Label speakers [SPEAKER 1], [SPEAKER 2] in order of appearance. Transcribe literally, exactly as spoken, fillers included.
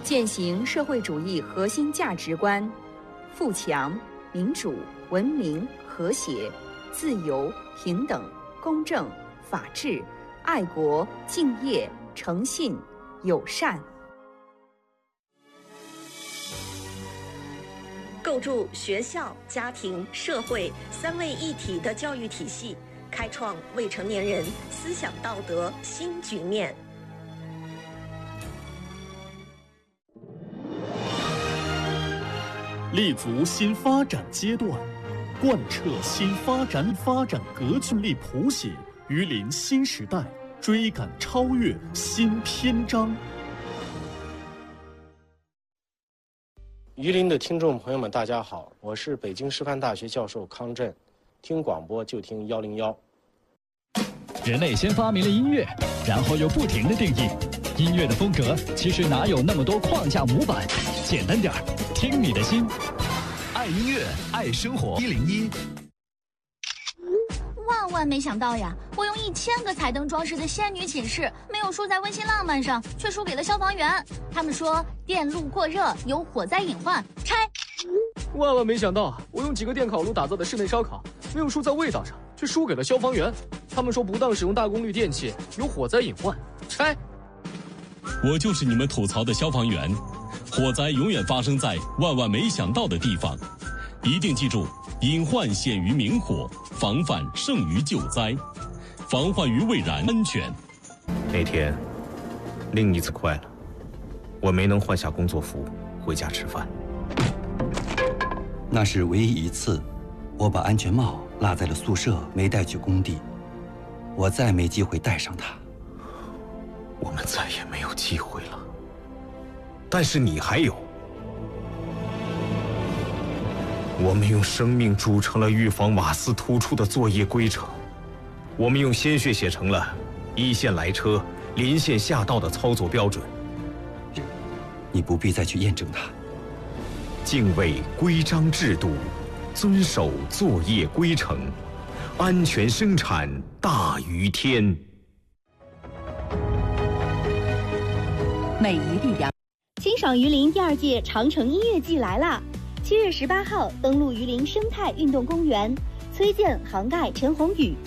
[SPEAKER 1] 践行社会主义核心价值观：富强、民主、文明、和谐、自由、平等、公正、法治、爱国、敬业、诚信、友善。
[SPEAKER 2] 构筑学校、家庭、社会三位一体的教育体系，开创未成年人思想道德新局面。
[SPEAKER 3] 立足新发展阶段，贯彻新发展发展格局，力谱写榆林新时代，追赶超越新篇章。
[SPEAKER 4] 榆林的听众朋友们，大家好，我是北京师范大学教授康震，听广播就听幺零幺。
[SPEAKER 5] 人类先发明了音乐，然后又不停地定义音乐的风格，其实哪有那么多框架模板？简单点儿，听你的心。爱音乐，爱生活。一零一。
[SPEAKER 6] 万万没想到呀！我用一千个彩灯装饰的仙女寝室，没有输在温馨浪漫上，却输给了消防员。他们说电路过热有火灾隐患，拆。
[SPEAKER 7] 万万没想到，我用几个电烤炉打造的室内烧烤，没有输在味道上，却输给了消防员。他们说不当使用大功率电器有火灾隐患，拆。
[SPEAKER 8] 我就是你们吐槽的消防员，火灾永远发生在万万没想到的地方，一定记住。隐患显于明火，防范胜于救灾，防患于未然，安全。
[SPEAKER 9] 那天，另一次快了，我没能换下工作服回家吃饭。
[SPEAKER 10] 那是唯一一次，我把安全帽落在了宿舍，没带去工地，我再没机会戴上它。
[SPEAKER 9] 我们再也没有机会了。但是你还有。我们用生命铸成了预防瓦斯突出的作业规程，我们用鲜血写成了一线来车、临线下道的操作标准。
[SPEAKER 10] 你不必再去验证它。
[SPEAKER 9] 敬畏规章制度，遵守作业规程，安全生产大于天。
[SPEAKER 11] 美仪力量，
[SPEAKER 12] 清爽榆林第二届长城音乐季来啦！七月十八号登陆榆林生态运动公园，崔健、杭盖、陈鸿宇。